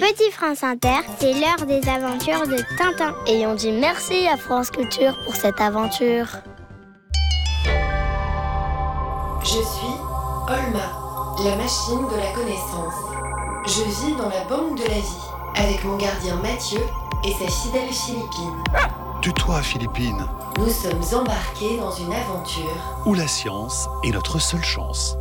Petit France Inter, c'est l'heure des aventures de Tintin. Et on dit merci à France Culture pour cette aventure. Je suis Olma, la machine de la connaissance. Je vis dans la banque de la vie, avec mon gardien Mathieu et sa fidèle Philippine. Tue-toi, Philippine. Nous sommes embarqués dans une aventure Où la science est notre seule chance.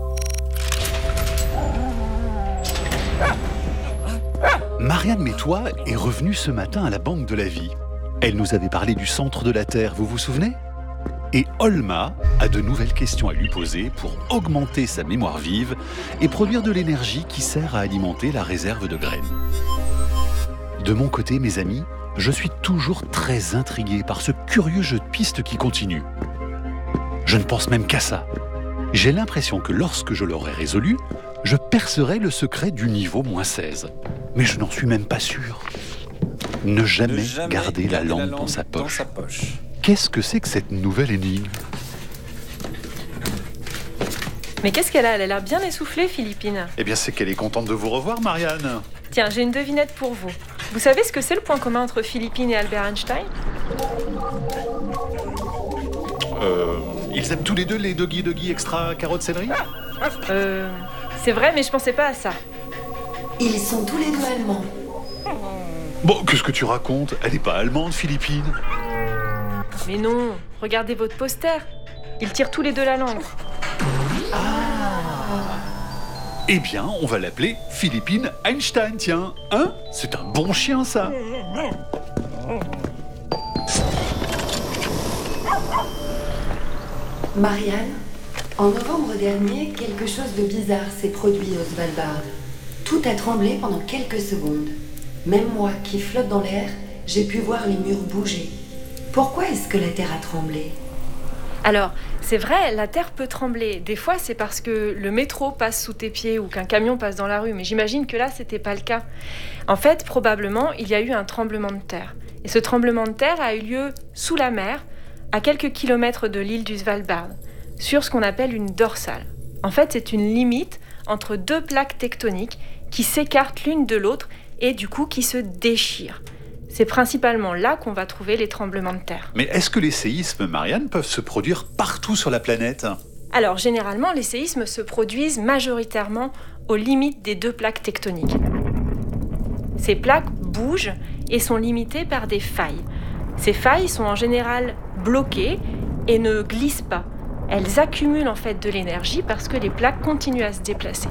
Marianne Métois est revenue ce matin à la Banque de la Vie. Elle nous avait parlé du centre de la Terre, vous vous souvenez ? Et Olma a de nouvelles questions à lui poser pour augmenter sa mémoire vive et produire de l'énergie qui sert à alimenter la réserve de graines. De mon côté, mes amis, je suis toujours très intrigué par ce curieux jeu de pistes qui continue. Je ne pense même qu'à ça. J'ai l'impression que lorsque je l'aurai résolu, je percerai le secret du niveau -16. Mais je n'en suis même pas sûr. Ne jamais garder la lampe dans sa poche. Qu'est-ce que c'est que cette nouvelle énigme ? Mais qu'est-ce qu'elle a ? Elle a l'air bien essoufflée, Philippine. Eh bien, c'est qu'elle est contente de vous revoir, Marianne. Tiens, j'ai une devinette pour vous. Vous savez ce que c'est le point commun entre Philippine et Albert Einstein ? Ils aiment tous les deux les doggy extra carottes céleri ? C'est vrai, mais je pensais pas à ça. Ils sont tous les deux allemands. Bon, qu'est-ce que tu racontes ? Elle n'est pas allemande, Philippine. Mais non, regardez votre poster. Ils tirent tous les deux la langue. Eh bien, on va l'appeler Philippine Einstein, tiens. Hein ? C'est un bon chien, ça. Marianne, en novembre dernier, quelque chose de bizarre s'est produit au Svalbard. Tout a tremblé pendant quelques secondes. Même moi, qui flotte dans l'air, j'ai pu voir les murs bouger. Pourquoi est-ce que la Terre a tremblé ? Alors, c'est vrai, la Terre peut trembler. Des fois, c'est parce que le métro passe sous tes pieds ou qu'un camion passe dans la rue. Mais j'imagine que là, c'était pas le cas. En fait, probablement, il y a eu un tremblement de terre. Et ce tremblement de terre a eu lieu sous la mer, à quelques kilomètres de l'île du Svalbard, sur ce qu'on appelle une dorsale. En fait, c'est une limite entre deux plaques tectoniques qui s'écartent l'une de l'autre et du coup qui se déchirent. C'est principalement là qu'on va trouver les tremblements de terre. Mais est-ce que les séismes, Marianne, peuvent se produire partout sur la planète ? Alors, généralement, les séismes se produisent majoritairement aux limites des deux plaques tectoniques. Ces plaques bougent et sont limitées par des failles. Ces failles sont en général bloquées et ne glissent pas. Elles accumulent en fait de l'énergie parce que les plaques continuent à se déplacer.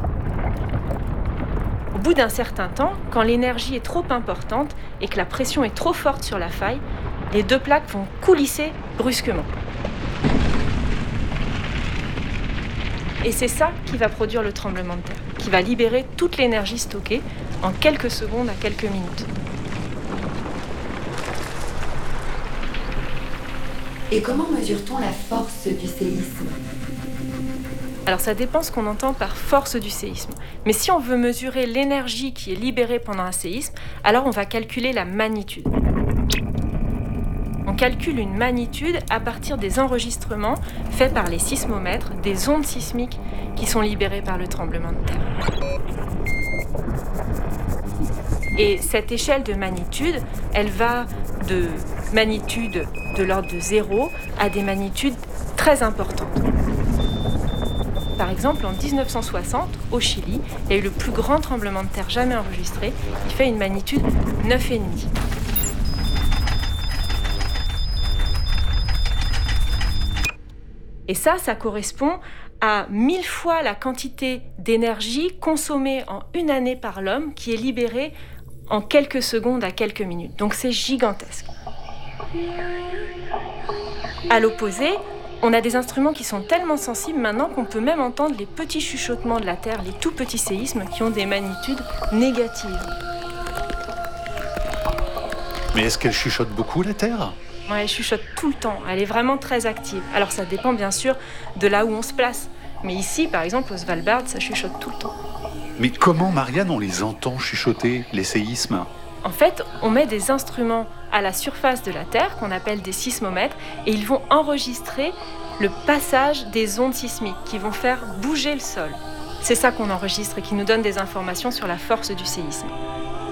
Au bout d'un certain temps, quand l'énergie est trop importante et que la pression est trop forte sur la faille, les deux plaques vont coulisser brusquement. Et c'est ça qui va produire le tremblement de terre, qui va libérer toute l'énergie stockée en quelques secondes à quelques minutes. Et comment mesure-t-on la force du séisme ? Alors ça dépend ce qu'on entend par force du séisme. Mais si on veut mesurer l'énergie qui est libérée pendant un séisme, alors on va calculer la magnitude. On calcule une magnitude à partir des enregistrements faits par les sismomètres des ondes sismiques qui sont libérées par le tremblement de terre. Et cette échelle de magnitude, elle va de magnitude de l'ordre de 0 à des magnitudes très importantes. Par exemple, en 1960, au Chili, il y a eu le plus grand tremblement de terre jamais enregistré. Il fait une magnitude 9,5. Et ça correspond à 1000 fois la quantité d'énergie consommée en une année par l'homme qui est libérée en quelques secondes à quelques minutes. Donc c'est gigantesque. À l'opposé, on a des instruments qui sont tellement sensibles maintenant qu'on peut même entendre les petits chuchotements de la Terre, les tout petits séismes qui ont des magnitudes négatives. Mais est-ce qu'elle chuchote beaucoup, la Terre ? Ouais, elle chuchote tout le temps, elle est vraiment très active. Alors ça dépend bien sûr de là où on se place. Mais ici, par exemple, au Svalbard, ça chuchote tout le temps. Mais comment, Marianne, on les entend chuchoter, les séismes ? En fait, on met des instruments à la surface de la Terre, qu'on appelle des sismomètres, et ils vont enregistrer le passage des ondes sismiques qui vont faire bouger le sol. C'est ça qu'on enregistre et qui nous donne des informations sur la force du séisme.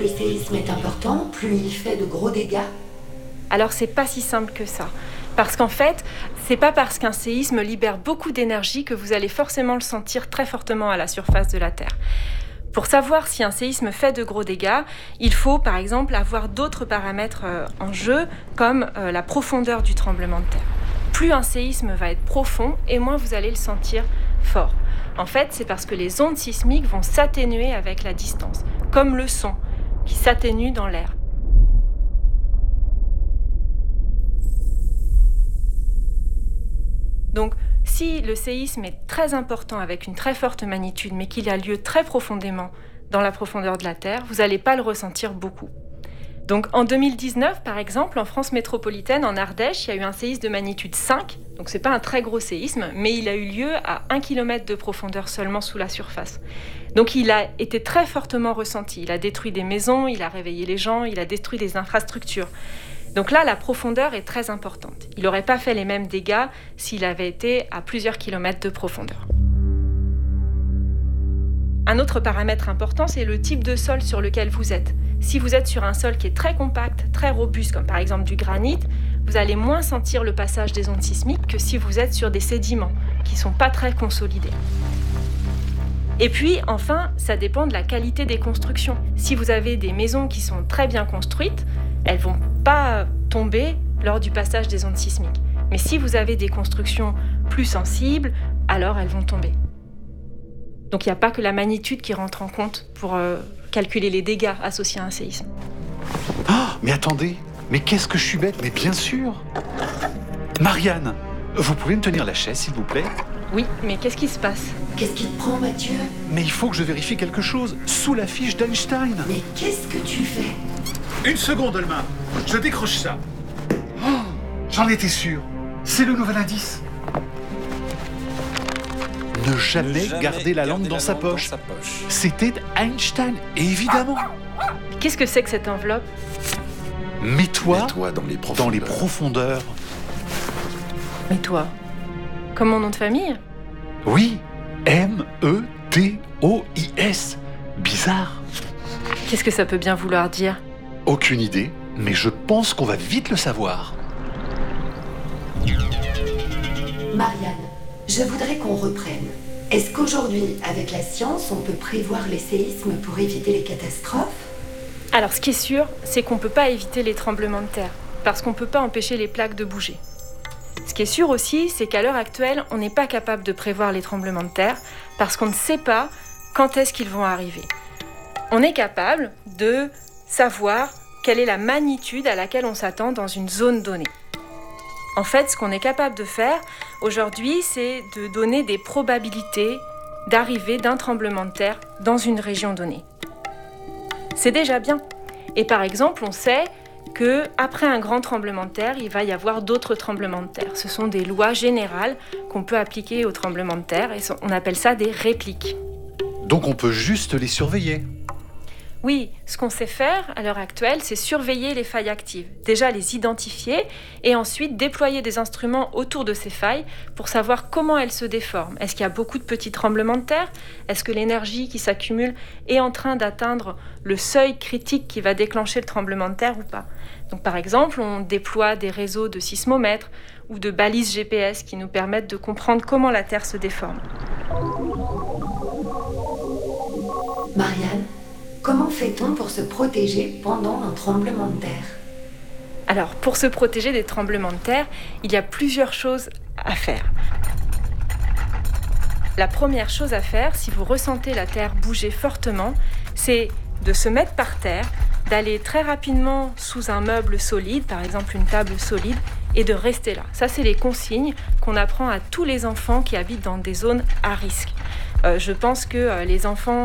le séisme est important, plus il fait de gros dégâts? Alors c'est pas si simple que ça. Parce qu'en fait, c'est pas parce qu'un séisme libère beaucoup d'énergie que vous allez forcément le sentir très fortement à la surface de la Terre. Pour savoir si un séisme fait de gros dégâts, il faut par exemple avoir d'autres paramètres en jeu, comme la profondeur du tremblement de terre. Plus un séisme va être profond, et moins vous allez le sentir fort. En fait, c'est parce que les ondes sismiques vont s'atténuer avec la distance, comme le son qui s'atténue dans l'air. Donc, si le séisme est très important avec une très forte magnitude, mais qu'il a lieu très profondément dans la profondeur de la Terre, vous n'allez pas le ressentir beaucoup. Donc en 2019, par exemple, en France métropolitaine, en Ardèche, il y a eu un séisme de magnitude 5. Donc c'est pas un très gros séisme, mais il a eu lieu à 1 km de profondeur seulement sous la surface. Donc il a été très fortement ressenti. Il a détruit des maisons, il a réveillé les gens, il a détruit des infrastructures. Donc là, la profondeur est très importante. Il n'aurait pas fait les mêmes dégâts s'il avait été à plusieurs kilomètres de profondeur. Un autre paramètre important, c'est le type de sol sur lequel vous êtes. Si vous êtes sur un sol qui est très compact, très robuste, comme par exemple du granit, vous allez moins sentir le passage des ondes sismiques que si vous êtes sur des sédiments qui ne sont pas très consolidés. Et puis, enfin, ça dépend de la qualité des constructions. Si vous avez des maisons qui sont très bien construites, elles ne vont pas tomber lors du passage des ondes sismiques. Mais si vous avez des constructions plus sensibles, alors elles vont tomber. Donc il n'y a pas que la magnitude qui rentre en compte pour calculer les dégâts associés à un séisme. Ah, mais attendez, mais qu'est-ce que je suis bête, mais bien sûr. Marianne, vous pouvez me tenir la chaise, s'il vous plaît? Oui, mais qu'est-ce qui se passe? Qu'est-ce qui te prend, Mathieu? Mais il faut que je vérifie quelque chose, sous la fiche d'Einstein. Mais qu'est-ce que tu fais? Une seconde, Olma, je décroche ça. Oh, j'en étais sûr, c'est le nouvel indice. Ne jamais garder la langue dans sa poche. C'était Einstein, évidemment. Qu'est-ce que c'est que cette enveloppe? Mets-toi dans les profondeurs. Mais toi, comme mon nom de famille? Oui, M-E-T-O-I-S. Bizarre. Qu'est-ce que ça peut bien vouloir dire? Aucune idée, mais je pense qu'on va vite le savoir. Marianne, je voudrais qu'on reprenne. Est-ce qu'aujourd'hui, avec la science, on peut prévoir les séismes pour éviter les catastrophes? Alors, ce qui est sûr, c'est qu'on ne peut pas éviter les tremblements de terre, parce qu'on ne peut pas empêcher les plaques de bouger. Ce qui est sûr aussi, c'est qu'à l'heure actuelle, on n'est pas capable de prévoir les tremblements de terre, parce qu'on ne sait pas quand est-ce qu'ils vont arriver. On est capable de savoir quelle est la magnitude à laquelle on s'attend dans une zone donnée. En fait, ce qu'on est capable de faire aujourd'hui, c'est de donner des probabilités d'arrivée d'un tremblement de terre dans une région donnée. C'est déjà bien. Et par exemple, on sait qu'après un grand tremblement de terre, il va y avoir d'autres tremblements de terre. Ce sont des lois générales qu'on peut appliquer aux tremblements de terre et on appelle ça des répliques. Donc on peut juste les surveiller. Oui, ce qu'on sait faire à l'heure actuelle, c'est surveiller les failles actives. Déjà les identifier et ensuite déployer des instruments autour de ces failles pour savoir comment elles se déforment. Est-ce qu'il y a beaucoup de petits tremblements de terre? Est-ce que l'énergie qui s'accumule est en train d'atteindre le seuil critique qui va déclencher le tremblement de terre ou pas? Donc par exemple, on déploie des réseaux de sismomètres ou de balises GPS qui nous permettent de comprendre comment la Terre se déforme. Marianne, comment fait-on pour se protéger pendant un tremblement de terre? Alors, pour se protéger des tremblements de terre, il y a plusieurs choses à faire. La première chose à faire, si vous ressentez la terre bouger fortement, c'est de se mettre par terre, d'aller très rapidement sous un meuble solide, par exemple une table solide, et de rester là. Ça, c'est les consignes qu'on apprend à tous les enfants qui habitent dans des zones à risque. Je pense que les enfants